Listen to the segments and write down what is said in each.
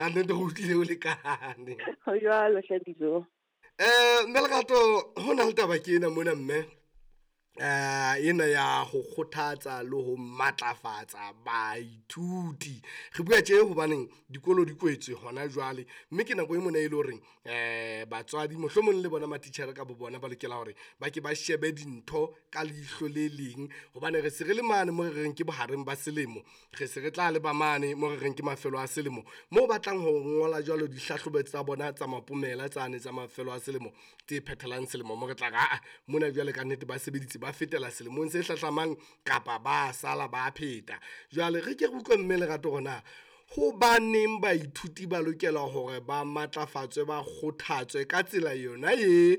a nnete go utlwile o lekane. Ho jwalo Hladiso. Mme Lerato ho na le taba ke ena mona mme ena ya go kgothatsa le ho matlafatsa baithuti re bua tje hobaneng dikolo di kwetswe hona jwale mme ke nako e mona e le hore batswadi mohlomong le bona matitjhere ka bo bona ba lokela hore ba ke ba shebe dintho ka leihlo le leng hobane re se re le mane mo re reng ke bohareng ba selemo re se re tla le ba mane mo re reng ke mafelo a selemo mo batlang ho ngola jwalo dihlahlobo tsa bona tsa mapomela tsane tsa mafelo a selemo tse phethelang selemo mo re tla ga mona jwale ka nnete ba sebeditse ba fetela selemong se hlahlamang kapa ba sala ba pheta jwale re ke re utlwe mme Lerato gona ho baneng baithuti ba lokela hore ba matlafatswe ba kgothatswe ka tsela yona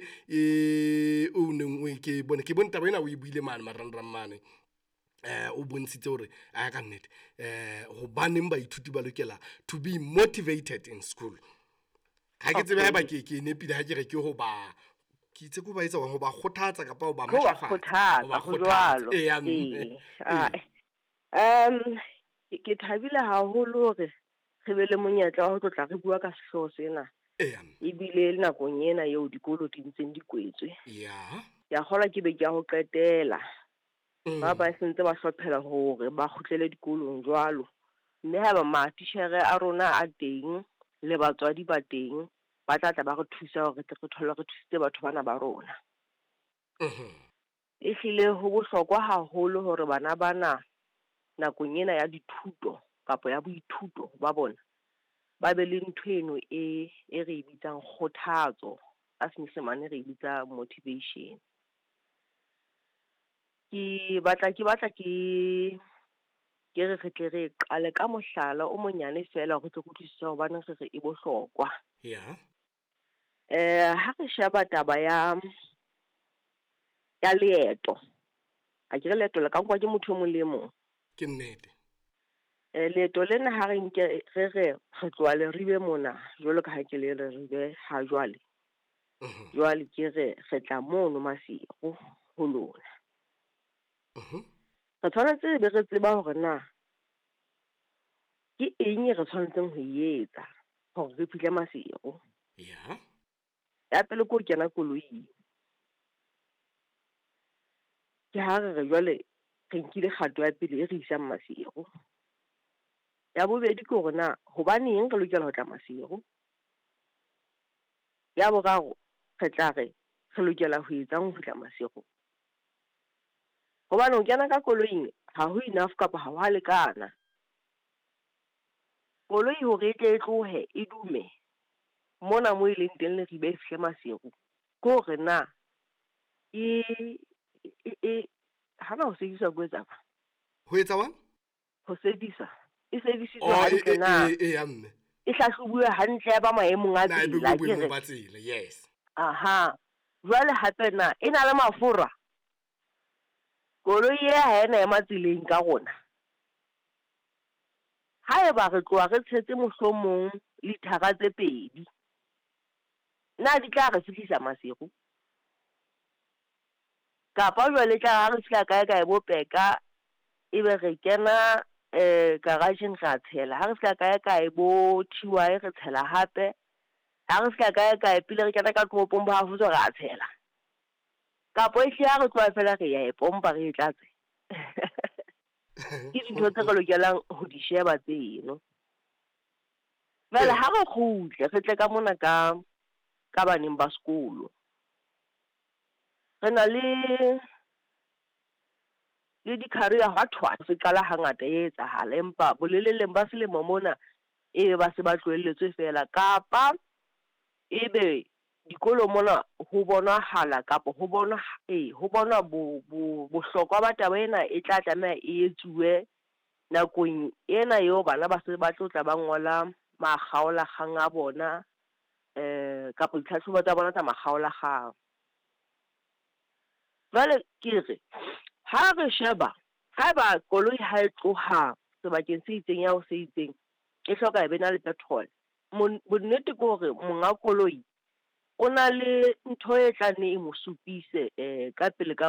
o neng ke bone taba ena o e buile mane marangrang mane o bontshitse hore a ka nnete ho baneng baithuti ba lokela to be motivated in school ha ke tsebe ba ke nepile ha ke re ke ho ba ke itse go ba etsa go ba kgothatsa kapa go ba matlafatsa go jwalo ke thabile haholo hore re be le monyetla wa ho tlotla re bua ka sehloho sena ebile le nakong ena eo dikolo di ntseng di kwetswe ya kgola ke be ke ya ho qetela ba sentse ba hlophela hore ba kgutlele dikolong jwalo mme ha ba matitjhere a rona a teng le batswadi ba teng ba tla ba re thusa hore re thole re thusitse batho bana ba rona e hlile ho bohlokwa haholo hore bana nakong ena ya dithuto kapa ya boithuto ba bona ba be le ntho eno e re bitsang kgothatso a Senyesemane re bitsa motivation ke batla ke re tle re qale ka mohlala o monyane fela hore tle go thusa ho bana re e bohlokwa ha re sheba taba ya leeto a ke re leeto la ka kwa ke motho mo le mong ke nnete leeto lena ha re nke re tloa le ribe mona jwalo ka ha ke le re ribe ha jwale ke re tla mono Mafero ho lona re tshwanetse be re tseba hore na ke eng re tshwanetseng ho etsa hore re fihle Mafero ya pele ko kena koloing ke ha re jwale re nkile kgato ya pele e re isang Mafero ya bobedi ke hore na hobaneng re lokela ho tla Mafero ya boraro re tla re lokela ho etsang ho fihla Mafero hobane o kena ka koloing ha ho enough kapa ha wa lekana koloi hore e tle e tlohe e dume mona mo ileng teng le ribe fihle Mafero ko re na hana ho sebedisa go etsa ba ho etsa wa ho sebedisa e sebedisitswe hantle na mme e hlahlobuwe hantle ba maemong a tsela ke re ba tsela jwale hape na e na le mafura koloi ha ena ya matseleng ka rona haeba re tloa re tshetse mohlomong lithara tse 2 na di tla re fihlisa Mafero kapa jwale tla re fihla kae bopeka ebe re kena garage ra tshela ha re fihla kae bo TY re tshela hape ha re fihla kae pele re kena ka tropong ba hafutso ra tshela kapa e hla re tloa fela re ya e pompa re tlatse ke dintho tse re lokelang ho di sheba tseno vele ha re khutle re tle ka mona ka baneng ba sekolo re na le di-career hwa se qala hangata e etsahala empa boleleleng ba selemo mona ba se ba tloelletswe fela kapa ebe dikolo mona ho bonahala kapa ho bona bohlokwa ba taba ena e tla tlameha e etsuwe nakong ena eo bana ba se ba tla ba ngola makgaola kgang a bona kapa ditlhahlobo tsa bona tsa makgaola kgang vale ke re ha re sheba ha ba koloi ha e tloha sebakeng se itseng ya ho se itseng e hloka e be na le petrol bonnete ke hore monga koloi o na le ntho e tla ne e mo supise ka pele ka